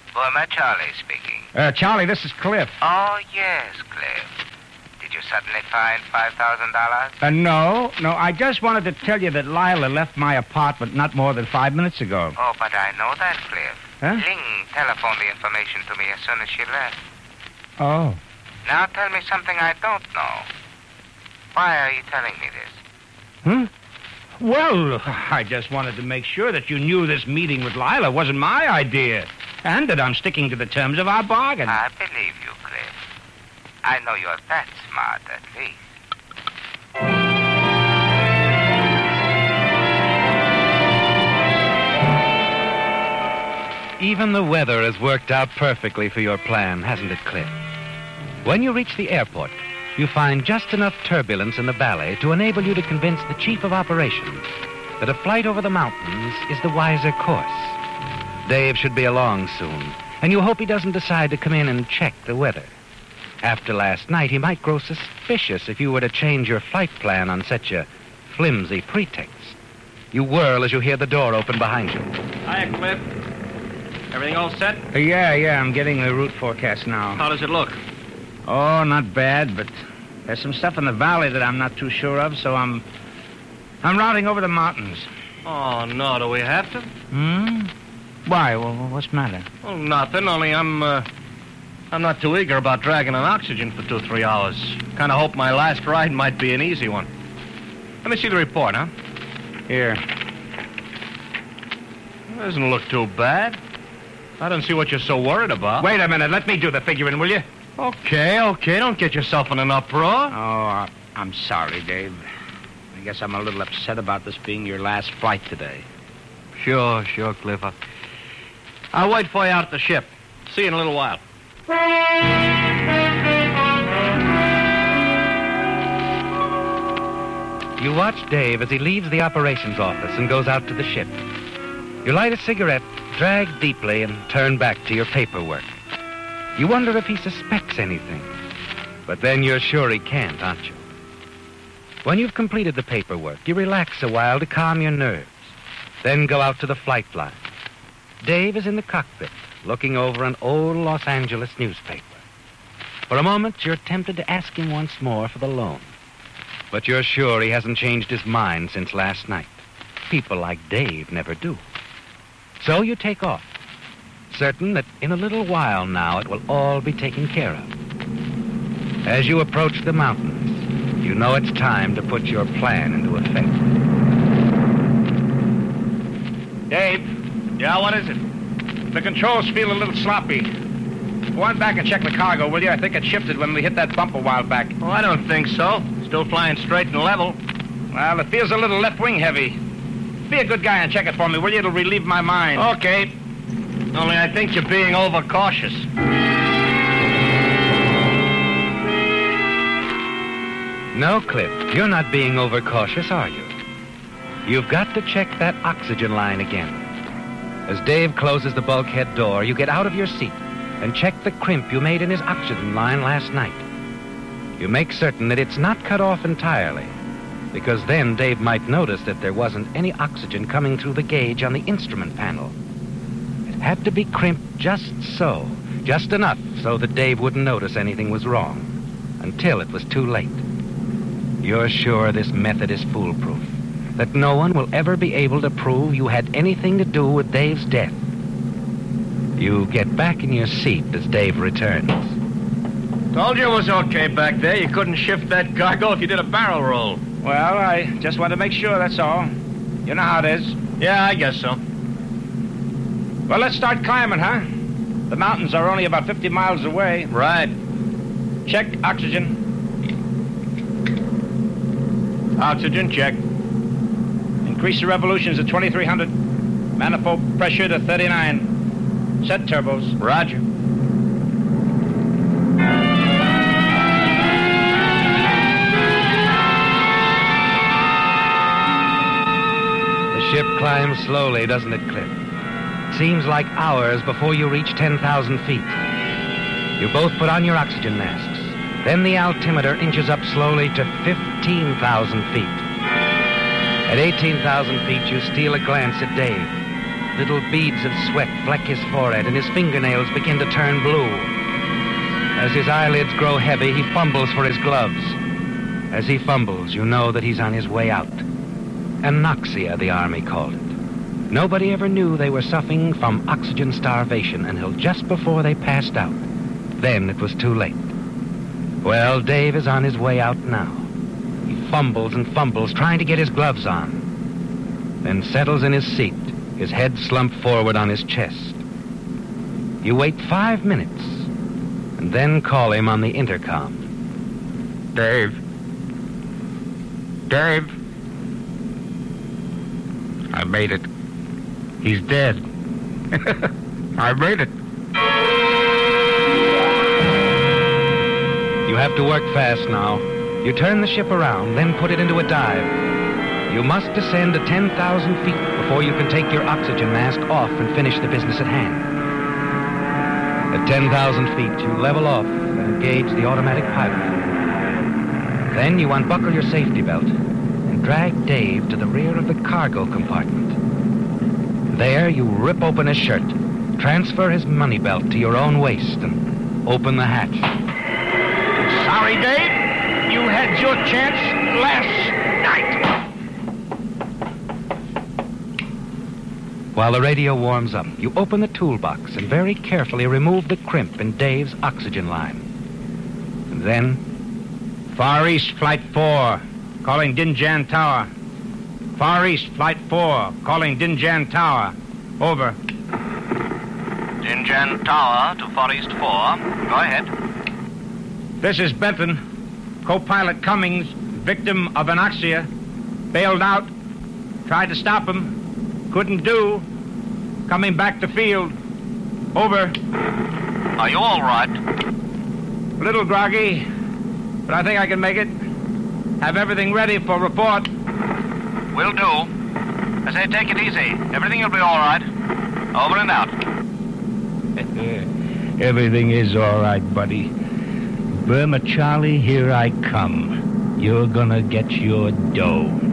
Former Charlie speaking. Charlie, this is Cliff. Oh, yes, Cliff. Did you suddenly find $5,000? No. I just wanted to tell you that Lila left my apartment not more than 5 minutes ago. Oh, but I know that, Cliff. Huh? Ling telephoned the information to me as soon as she left. Oh. Now tell me something I don't know. Why are you telling me this? Well, I just wanted to make sure that you knew this meeting with Lila wasn't my idea, and that I'm sticking to the terms of our bargain. I believe you, Cliff. I know you're that smart, at least. Even the weather has worked out perfectly for your plan, hasn't it, Cliff? When you reach the airport, you find just enough turbulence in the valley to enable you to convince the chief of operations that a flight over the mountains is the wiser course. Dave should be along soon, and you hope he doesn't decide to come in and check the weather. After last night, he might grow suspicious if you were to change your flight plan on such a flimsy pretext. You whirl as you hear the door open behind you. Hiya, Cliff. Everything all set? Yeah, I'm getting the route forecast now. How does it look? Oh, not bad, but there's some stuff in the valley that I'm not too sure of, so I'm routing over the mountains. Oh, no, do we have to? Why? Well, what's the matter? Well, nothing, only I'm not too eager about dragging on oxygen for 2-3 hours. Kind of hope my last ride might be an easy one. Let me see the report, huh? Here. Doesn't look too bad. I don't see what you're so worried about. Wait a minute. Let me do the figuring, will you? Okay. Don't get yourself in an uproar. Oh, I'm sorry, Dave. I guess I'm a little upset about this being your last flight today. Sure, Cliff. I'll wait for you out at the ship. See you in a little while. You watch Dave as he leaves the operations office and goes out to the ship. You light a cigarette, drag deeply, and turn back to your paperwork. You wonder if he suspects anything. But then you're sure he can't, aren't you? When you've completed the paperwork, you relax a while to calm your nerves. Then go out to the flight line. Dave is in the cockpit, looking over an old Los Angeles newspaper. For a moment, you're tempted to ask him once more for the loan. But you're sure he hasn't changed his mind since last night. People like Dave never do. So you take off, certain that in a little while now it will all be taken care of. As you approach the mountains, you know it's time to put your plan into effect. Dave? Yeah, what is it? The controls feel a little sloppy. Go on back and check the cargo, will you? I think it shifted when we hit that bump a while back. Oh, I don't think so. Still flying straight and level. Well, it feels a little left wing heavy. Be a good guy and check it for me, will you? It'll relieve my mind. Okay. Only I think you're being overcautious. No, Cliff, you're not being overcautious, are you? You've got to check that oxygen line again. As Dave closes the bulkhead door, you get out of your seat and check the crimp you made in his oxygen line last night. You make certain that it's not cut off entirely, because then Dave might notice that there wasn't any oxygen coming through the gauge on the instrument panel. It had to be crimped just so, just enough so that Dave wouldn't notice anything was wrong, until it was too late. You're sure this method is foolproof, that no one will ever be able to prove you had anything to do with Dave's death. You get back in your seat as Dave returns. Told you it was okay back there. You couldn't shift that cargo if you did a barrel roll. Well, I just want to make sure, that's all. You know how it is. Yeah, I guess so. Well, let's start climbing, huh? The mountains are only about 50 miles away. Right. Check oxygen. Oxygen, check. Increase the revolutions to 2,300. Manifold pressure to 39. Set turbos. Roger. The ship climbs slowly, doesn't it, Cliff? It seems like hours before you reach 10,000 feet. You both put on your oxygen masks. Then the altimeter inches up slowly to 15,000 feet. At 18,000 feet, you steal a glance at Dave. Little beads of sweat fleck his forehead, and his fingernails begin to turn blue. As his eyelids grow heavy, he fumbles for his gloves. As he fumbles, you know that he's on his way out. Anoxia, the Army called it. Nobody ever knew they were suffering from oxygen starvation until just before they passed out. Then it was too late. Well, Dave is on his way out now. He fumbles and fumbles, trying to get his gloves on. Then settles in his seat, his head slumped forward on his chest. You wait 5 minutes, and then call him on the intercom. Dave. Dave. I made it. He's dead. I made it. You have to work fast now. You turn the ship around, then put it into a dive. You must descend to 10,000 feet before you can take your oxygen mask off and finish the business at hand. At 10,000 feet, you level off and engage the automatic pilot. Then you unbuckle your safety belt and drag Dave to the rear of the cargo compartment. There, you rip open his shirt, transfer his money belt to your own waist, and open the hatch. Sorry, Dave. You had your chance last night. While the radio warms up, you open the toolbox and very carefully remove the crimp in Dave's oxygen line. And then... Far East, Flight 4, calling Dinjan Tower. Far East, Flight 4, calling Dinjan Tower. Over. Dinjan Tower to Far East 4. Go ahead. This is Benton. Co-pilot Cummings, victim of anoxia. Bailed out. Tried to stop him. Couldn't do. Coming back to field. Over. Are you all right? A little groggy, but I think I can make it. Have everything ready for report. Will do. I say take it easy. Everything will be all right. Over and out. Everything is all right, buddy. Burma Charlie, here I come. You're gonna get your dough.